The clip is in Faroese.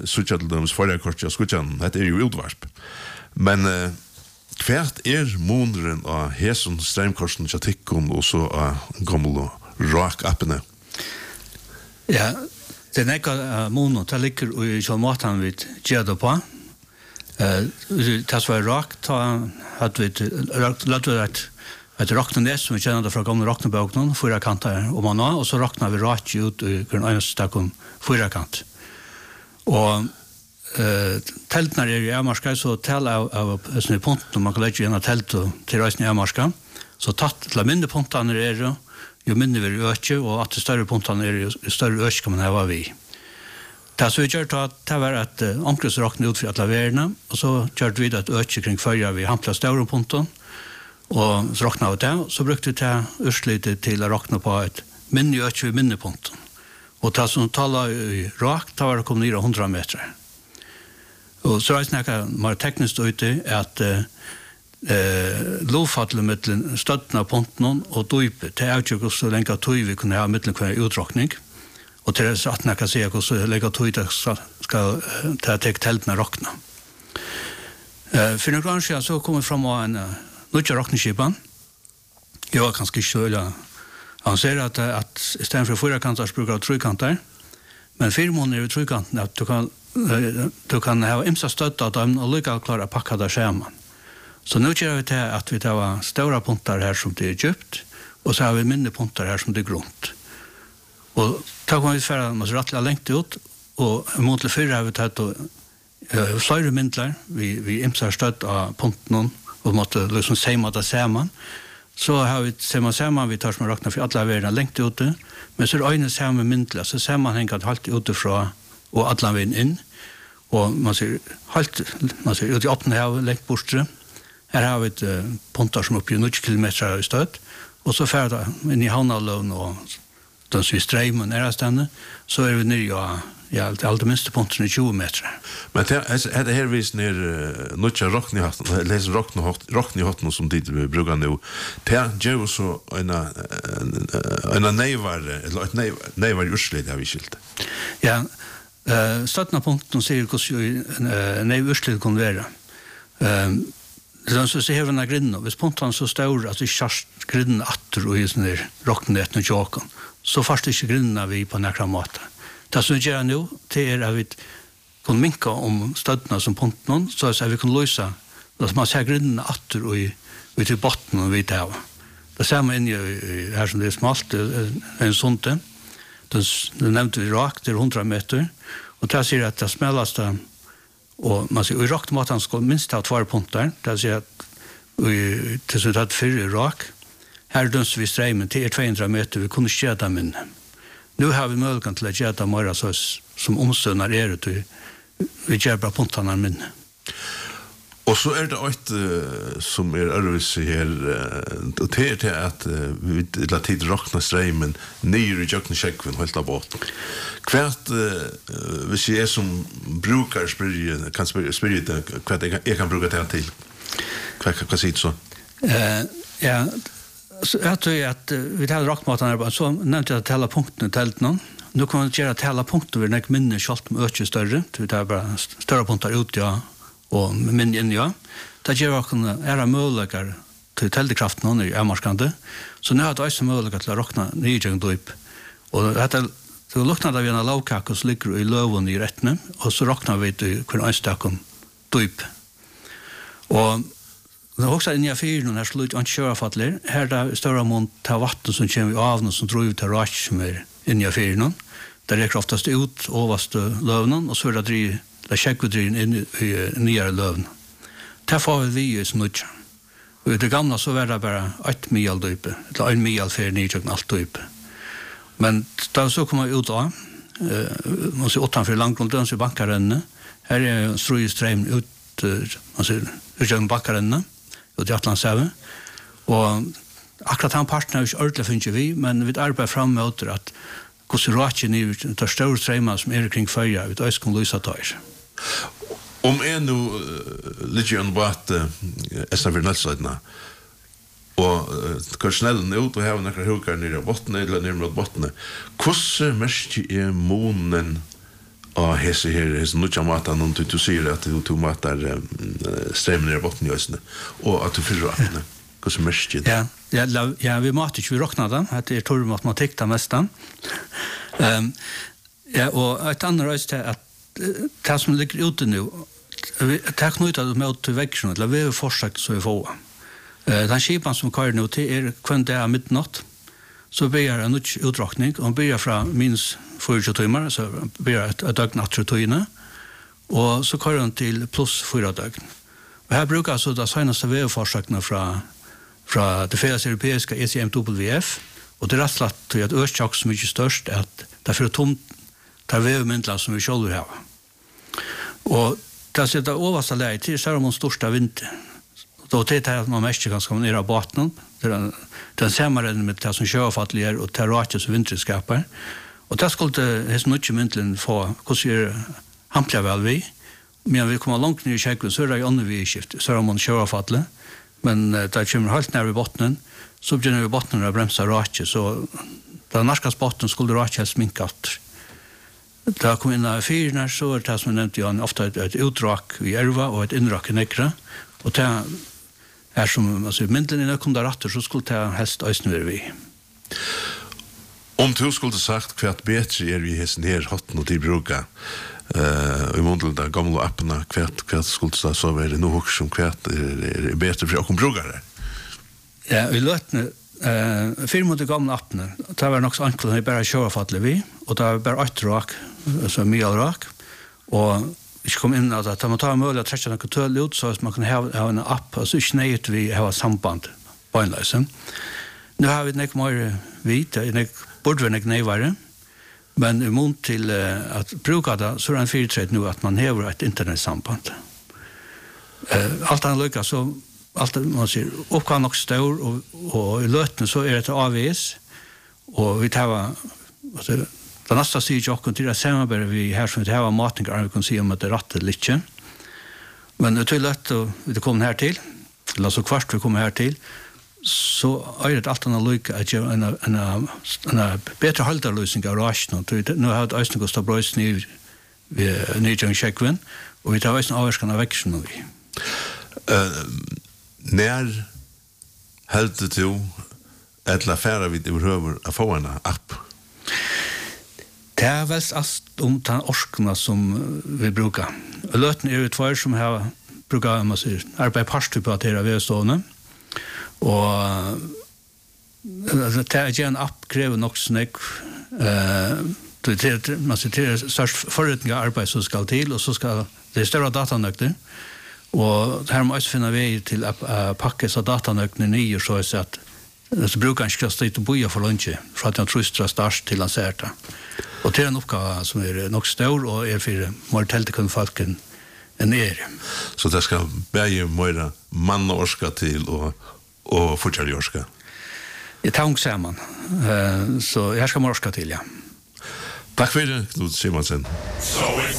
switcha til dem forrige kort jeg skutjan, det jo utvarp. Men hvert muneren av hesen streamkorsen tjatikken og så av gamle rak-appene? Ja, det nekka mono, det ligger i kjallmåten vi gjør det på. Det var rak, da hadde vi et raknenes som vi kjenner det fra gamle raknebøkene, 4 kanter om man og så rakna vi rak ut i grunn eneste stak om 4 kant. Og teltene i Amarska, så tel av sånne punkter, man kan legge igjen av teltet til reisen i Amarska, så tatt til mindre punktene jo mindre vi øke, og at det større punktene jo større øke kan man hava vi. Det så vi gjør det var at omkrets rakne ut for alle verene, og så gjør vi det et øke kring førja vi hamla større punktene, og så rakna vi det, så brukte vi det urslitet til å rakne på et minne øke ved minne punkten. Og det som taler i rak, da var det kommet ned 100 meter. Og så er det snakket mer teknisk ute, at lovfattelig mittelen støtten av punkten og døype, det er ikke så lenge tøy vi kunne ha mittelen hver utrakning. Og til det at jeg kan si at så lenge tøy det skal ta teltene rakne. For noen ganger siden så kom vi frem av en nødja rakneskipen. Jeg var ganske kjølig. Han ser at i stedet for 4 kanter så bruker jeg 3 kanter. Men 4 måneder i 3 kanten at du kan ha imsa støtt av dem og lykke klare å pakke det skjermen. Så nu gjør vi til at vi tar store punkter her som det djupt, og så har vi mindre punkter her som det grunt. Og da kan vi føre oss rettelig lengt ut, og mot til 4 har vi tatt flere mindler, vi imsa støtt av punktene, og måtte liksom seima det sammen. Så har vi seima sammen, vi tar som rakna for alle verden lengt ute, men så øyne sammen mindler, så ser man hengt halt utifra, og alle verden inn, og man ser ut i åpne havet lengt bortre. Her har vi et punter som oppe i 90 kilometer i støtt, og så fer det inn i havnaløven og den som i streimen stedene, så vi nere det alltid minste punktene 20 meter. Men det her vis nere nødja rocknihotten som dit vi bruker nå, det gjør så en neivar, eller et neivar urslid har vi skilt. Ja, støtten av punkten sier hvordan neivar urslid kan være. Det er så ser vi denne grinnen, og hvis punktene så stør at vi kjørst grinnen atter og i sånne rocknetten og tjåken, så først ikke grinnene vi på nekra måte. Det som vi gjør nå, det at vi kan minke om støttene som punktene, så at vi kan løse, at man ser grinnene atter og i til botten og vi tar. Det ser man inn i her som det er smalt, en sånne. Det nevnte vi rak, det 100 meter, og det sier at det smelles det. Og man sier, i rakmåten skal minst ha 2 punkter, det sier at til som vi tatt 4 rak, her dønste vi streimen til 200 meter, vi kunne ikke gjøre det minne. Nå har vi muligheten til å gjøre det mer som omstønner vi gjør bare punktene minne. Og så det et som ærvis her, og det til at vi la tid rakna streimen nere i jøkken kjekkven helt av båten. Hvert, hvis jeg som brukar kan spørre det, hva jeg kan bruke det til? Hva sier du så? Ja, jeg tror at vi taler rakmåten her, så nevnte jeg at tala punktene i teltene. Nå kan vi gjøre tala punktene, vi nekker minne kjalt med øke større, vi tar bare større punkter ut, ja, og min inn, ja. Det gjør vi muligheter til teltekraften i Amarskande, så nå har det også muligheter til å rakne nye døyp. Og det lukner vi en lavkake som ligger i løven i rettene, og så rakner vi til hver ønstakken døyp. Og det er også inn i fyren, her slutt ikke kjørefattler, her det større mån til vatten som kommer i avnen, som drar ut til rak som inn i fyren. Det rekker oftast ut overst løvene, og så det kjekkvedrien inn i nyere løvene. Det får vi i snudja. Og i det gamle så var det bare 1 mil døype, eller 1 mil for nydjøkken alt døype. Men da så kom jeg ut av, man ser utenfor langgrunn, så bankarennene, her strøyestreim ut, man ser utgjøkken bankarennene, ut i Atlantshavet, og akkurat han parten har vi ikke ordentlig finner vi, men vi arbeider frem med at hvordan råkjen i de store streimer som kring førja, vi også kan løse tøyre. Om nu ligger en båt Estafir Nelsøydene, og går snellen ut og har noen hukar nere av bottene, eller nere mot bottene, hvordan mest månen Och hese här nutja matan någon du ser att du matar strömmen ner botten i ösnen och att du fyller vattnet. Hur som mest det. Ja, vi matar ju vi rocknar den. Det är tur matematik där nästan. Ja, och ett annat är att det som ligger ute nu det knutat med till växeln eller vi har försökt så vi får. Den skipan som kör nu till kvant det är midnatt. Så börjar en ny utdragning och börjar från minst 40 timmar så börjar ett dygn efter tøyene och så kör den till plus 4 dygn. Och här brukar så det senaste vägforsökna från det fälles europeiska ECMWF och det rättlat till att östchock som är störst att därför tomt tar vägmyndlar som vi själva har. Och det sitter översta läget till så är de största vinter. Då tittar jag att man mest ganska ner av botten. Den sämre med det som sjöfatliga och terratis och vinterskapar. Och det skulle det mycket myntlen få hur hampla väl vi. Men vi kommer långt ner i Tjeckien så är det andra vi skift. Så är man sjöfatliga. Men där kommer helt ner i botten så börjar vi botten och bromsa rakt så den norska botten skulle rakt sminkat. Det kom in i fyrna så är det som nämnt jag ofta ett utdrag i Erva och ett indrag i Nekra. Och det är som alltså myntlen när kom där rätt så skulle det helst ösnver vi. Om du skulle sagt kvart bättre är vi hesten här hatten och till bruka i mån där gamla apparna kvart skulle det så vara nu också som kvart är bättre för att brukare. Ja, vi låtne firma de gamla apparna. Det var nog så enkelt att bara köra fattle vi och det var bara ett rak så mycket rak och ich kom in att man tar möjlighet att träcka något töl ut så att man kan ha en app och så snägt vi har samband på en lösen. Nu har vi nek mer vit, nek borde vi nek nejvare, men i mån till att bruka det så är det en fyrträtt nu att man har ett internetsamband. Allt annat lyckas så allt man ser uppkan också stor och i löten så är det AVS och vi tar alltså den nästa sier jag till att samarbeta vi här som det här var matningar vi kan se om att det rätt lite. Men det är lätt att vi kommer här till eller så kvart vi kommer här till så är det allt annat lycka att göra en bättre hålldarlösning av rationen. Nu har det östning kostat bröjs vid Nydjön Tjeckvin och vi tar östning avvärskan av växeln. När helt du eller affärer vid överhuvud att få en app? Det är väl om den orskarna som vi brukar. Löten är det två som har brukar arbeta parstyp på att det är vedstående. Och det är en app kräver nog snäck man ser till störst förutningar arbete som ska till och så ska det större datanökter och här måste finna väg till att packa så datanökter ner så att så brukar jag ska stå och boja för lunch för att jag tröstar start till lanserta. Och det är en uppgave som är nog stor och är för morteltekon folken en Så det ska bäge mer man och orska till och fortsätta orska. Det tar samman. Så jag ska morska till ja. Tack för det, Knut Simonsen.